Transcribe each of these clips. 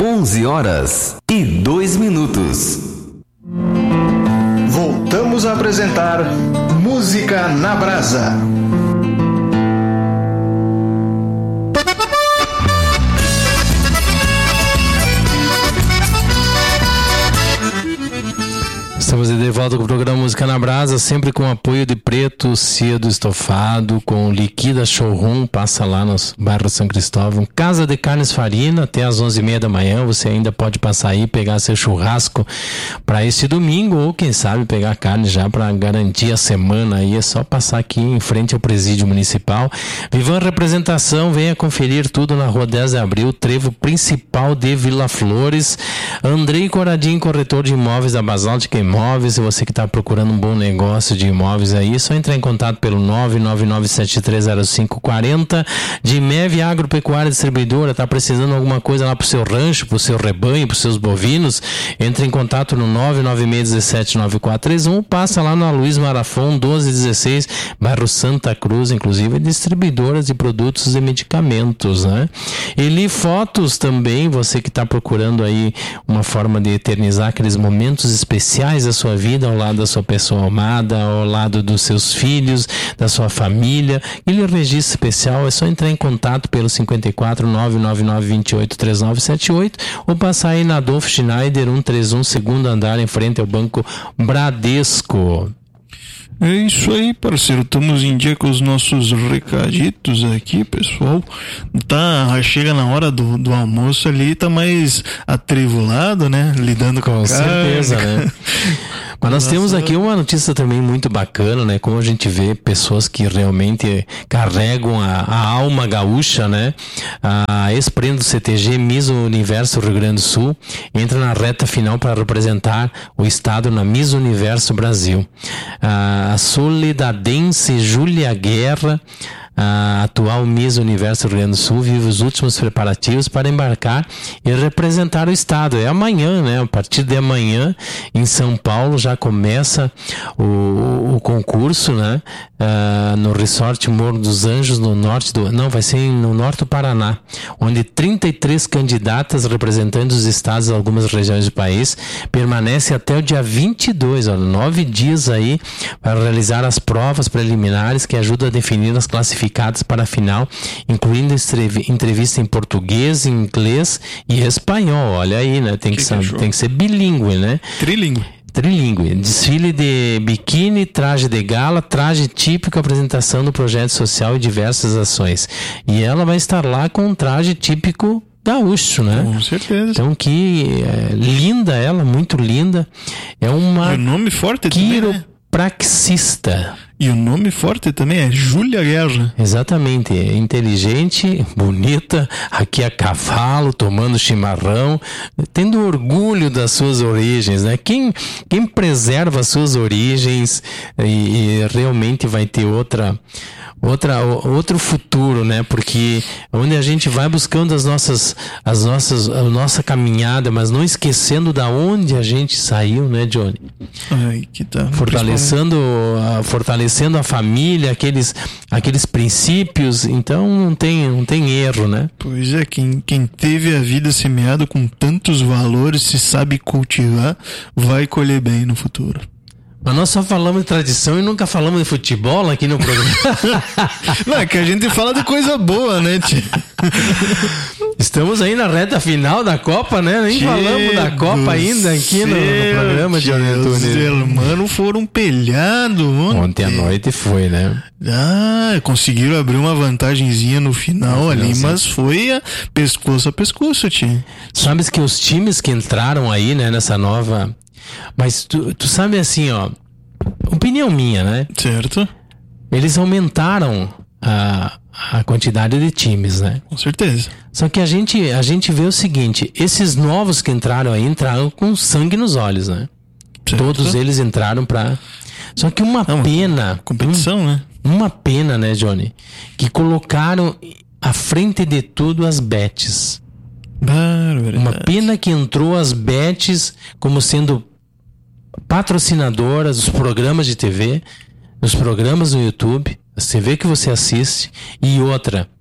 11h02. Voltamos a apresentar Música na Brasa. Estamos de volta com o programa Música na Brasa, sempre com o apoio de Preto Cedo Estofado, com Liquida Showroom, passa lá no bairro São Cristóvão. Casa de Carnes Farina, até às 11h30 da manhã, você ainda pode passar aí, pegar seu churrasco para esse domingo, ou quem sabe pegar carne já para garantir a semana aí, é só passar aqui em frente ao Presídio Municipal. Vivan Representação, venha conferir tudo na Rua 10 de Abril, trevo principal de Vila Flores. Andrei Coradinho, corretor de imóveis da Basaltic Imóveis, se você que está procurando um bom negócio de imóveis aí, é só entrar em contato pelo 999730540. De MEV Agropecuária Distribuidora, está precisando de alguma coisa lá para o seu rancho, para o seu rebanho, para os seus bovinos, entre em contato no 996179431, passa lá na Luiz Marafon 1216, bairro Santa Cruz, inclusive distribuidoras de produtos e medicamentos, né? Eli Fotos também, você que está procurando aí uma forma de eternizar aqueles momentos especiais da sua vida, ao lado da sua pessoa amada, ao lado dos seus filhos, da sua família. Ele registro especial, é só entrar em contato pelo 54 999 28 3978 ou passar aí na Adolfo Schneider 131, segundo andar, em frente ao Banco Bradesco. É isso aí, parceiro. Estamos em dia com os nossos recaditos aqui, pessoal. Chega na hora do almoço ali, tá mais atribulado, né? Lidando com certeza, né? Mas nós temos aqui uma notícia também muito bacana, né? Como a gente vê pessoas que realmente carregam a alma gaúcha, né? A ex-prenda do CTG Miss Universo Rio Grande do Sul entra na reta final para representar o estado na Miss Universo Brasil. A solidadense Júlia Guerra, a atual Miss Universo Rio Grande do Sul, vive os últimos preparativos para embarcar e representar o estado. É amanhã, né? A partir de amanhã, em São Paulo, já começa o concurso, né? No Resort Morro dos Anjos, no norte vai ser no norte do Paraná, onde 33 candidatas representantes dos estados de algumas regiões do país permanecem até o dia 22, 9 dias aí, para realizar as provas preliminares que ajudam a definir as classificadas para a final, incluindo entrevista em português, inglês e espanhol. Olha aí, né? Tem que ser bilíngue, né? Trilingue. Desfile de biquíni, traje de gala, traje típico, apresentação do projeto social e diversas ações. E ela vai estar lá com um traje típico gaúcho, né? Com certeza. Então, linda ela, muito linda. É uma... E o nome forte também, né? Praxista. E o nome forte também é Júlia Guerra. Exatamente, é inteligente, bonita, aqui a cavalo, tomando chimarrão, tendo orgulho das suas origens, né? Quem preserva as suas origens e realmente vai ter outro futuro, né? Porque onde a gente vai buscando a nossa caminhada, mas não esquecendo da onde a gente saiu, né, Johnny? Ai, que tá. Fortalecendo a família, aqueles princípios, então não tem erro, né? Pois é, quem teve a vida semeada com tantos valores, se sabe cultivar, vai colher bem no futuro. Mas nós só falamos de tradição e nunca falamos de futebol aqui no programa. Não, é que a gente fala de coisa boa, né, tio? Estamos aí na reta final da Copa, né? Nem falamos da Copa ainda aqui no programa, Johnny Antunes. Os irmãos foram pelhados ontem à noite foi, né? Conseguiram abrir uma vantagenzinha no final ali, mas foi pescoço a pescoço, tio. Sabes que os times que entraram aí, né, nessa nova... Mas tu sabe assim, ó, opinião minha, né? Certo. Eles aumentaram a quantidade de times, né? Com certeza. Só que a gente vê o seguinte, esses novos que entraram aí, entraram com sangue nos olhos, né? Certo. Todos eles entraram pra... Só que pena... Competição, né? Uma pena, né, Johnny? Que colocaram à frente de tudo as bets. Uma pena que entrou as bets como sendo patrocinadoras dos programas de TV, dos programas no YouTube, a TV que você assiste, e outra,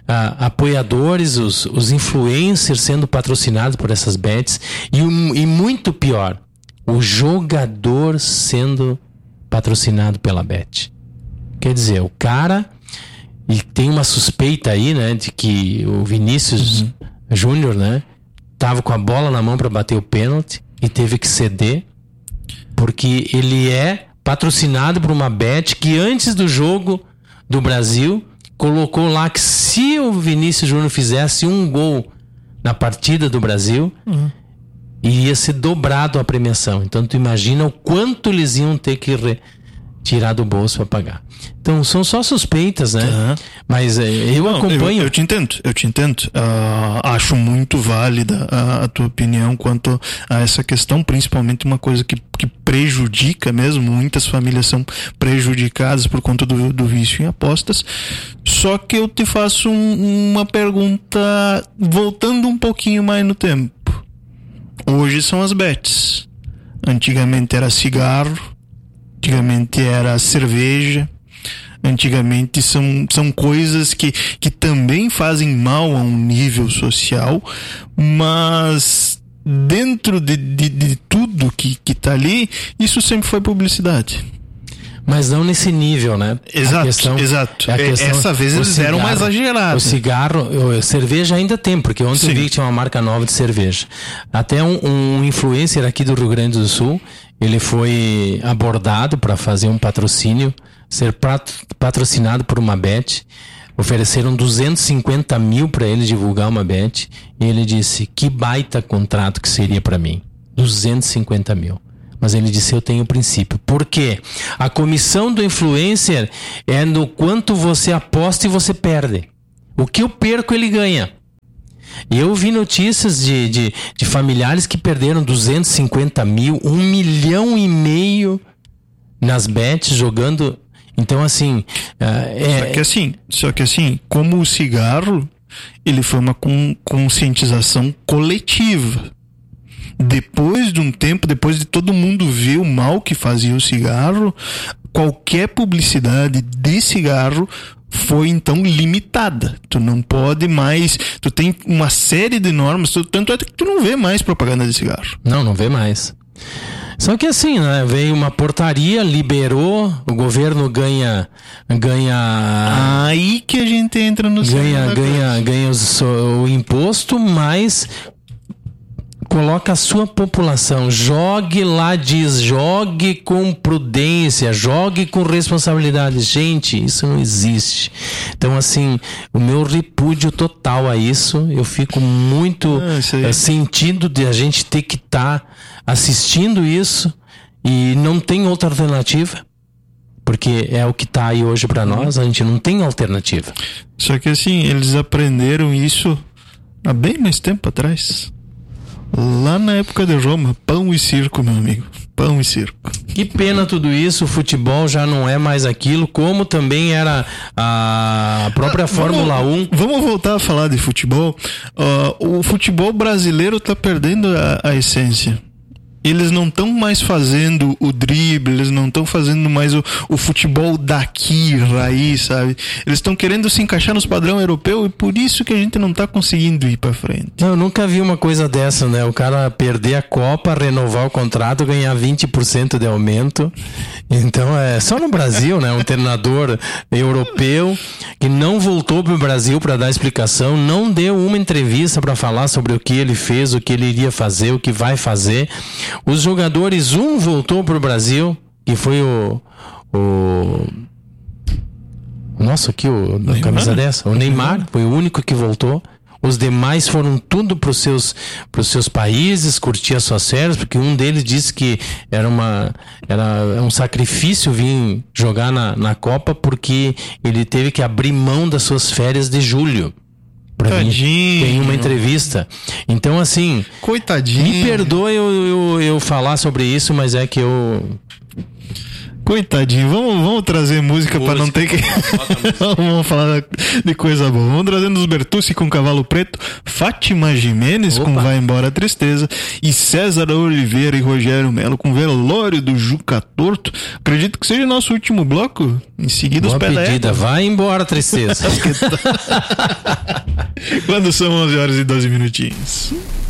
apoiadores, os influencers sendo patrocinados por essas bets e muito pior, o jogador sendo patrocinado pela bet. Quer dizer, o cara, e tem uma suspeita aí, né, de que o Vinícius Júnior, né, tava com a bola na mão para bater o pênalti e teve que ceder porque ele é patrocinado por uma bet que antes do jogo do Brasil colocou lá que se o Vinícius Júnior fizesse um gol na partida do Brasil, ia ser dobrado a premiação. Então tu imagina o quanto eles iam ter que tirar do bolso para pagar. Então são só suspeitas, né? Mas eu acompanho. Eu te entendo. Acho muito válida a tua opinião quanto a essa questão, principalmente uma coisa que prejudica mesmo. Muitas famílias são prejudicadas por conta do vício em apostas. Só que eu te faço uma pergunta voltando um pouquinho mais no tempo. Hoje são as bets. Antigamente era cigarro, antigamente era cerveja, antigamente são coisas que também fazem mal a um nível social, mas dentro de tudo que tá ali, isso sempre foi publicidade. Mas não nesse nível, né? Exato. Essa vez eles eram mais exagerados. O cigarro, a cerveja ainda tem, porque ontem eu vi que tinha uma marca nova de cerveja. Até um influencer aqui do Rio Grande do Sul, ele foi abordado para fazer um patrocínio, ser patrocinado por uma bet. Ofereceram 250 mil para ele divulgar uma bet. E ele disse, que baita contrato que seria para mim. 250 mil. Mas ele disse, eu tenho princípio. Por quê? A comissão do influencer é no quanto você aposta e você perde. O que eu perco, ele ganha. E eu vi notícias de familiares que perderam 250 mil, 1,5 milhão nas bets jogando. Então, assim... Só que assim, como o cigarro, ele foi uma conscientização coletiva. Depois de um tempo, depois de todo mundo ver o mal que fazia o cigarro, qualquer publicidade de cigarro foi então limitada. Tu não pode mais, tu tem uma série de normas, tanto é que tu não vê mais propaganda de cigarro. Não vê mais. Só que assim, né, veio uma portaria, liberou, o governo ganha aí que a gente entra no ganha o imposto, mas coloca a sua população, jogue com prudência, jogue com responsabilidade. Gente, isso não existe. Então, assim, o meu repúdio total a isso, eu fico muito sentindo de a gente ter que estar assistindo isso e não tem outra alternativa. Porque é o que está aí hoje para nós, a gente não tem alternativa. Só que assim, eles aprenderam isso há bem mais tempo atrás. Lá na época de Roma, pão e circo, meu amigo. Pão e circo. Que pena tudo isso, o futebol já não é mais aquilo, como também era a própria Fórmula 1. Vamos voltar a falar de futebol. O futebol brasileiro está perdendo a essência. Eles não estão mais fazendo o drible, eles não estão fazendo mais o futebol daqui, raiz, sabe? Eles estão querendo se encaixar nos padrão europeu e por isso que a gente não está conseguindo ir para frente. Eu nunca vi uma coisa dessa, né? O cara perder a Copa, renovar o contrato, ganhar 20% de aumento. Então é só no Brasil, né? Um treinador europeu que não voltou para o Brasil para dar explicação, não deu uma entrevista para falar sobre o que ele fez, o que ele iria fazer, o que vai fazer. Os jogadores, um voltou para o Brasil, que foi nossa, aqui o camisa dessa, o Neymar, foi o único que voltou. Os demais foram tudo para os seus países, curtir as suas férias, porque um deles disse que era um sacrifício vir jogar na Copa, porque ele teve que abrir mão das suas férias de julho. Pra mim, tem uma entrevista. Então, assim, coitadinho. Me perdoe eu falar sobre isso, mas é que eu Coitadinho, vamos trazer música pra não ter que. Vamos falar de coisa boa. Vamos trazendo os Bertucci com Cavalo Preto, Fátima Jimenez com Vai Embora a Tristeza e César Oliveira e Rogério Melo com Velório do Juca Torto. Acredito que seja o nosso último bloco. Em seguida, Boa os pé pedida, vai embora a tristeza. Quando são 11 horas e 12 minutinhos.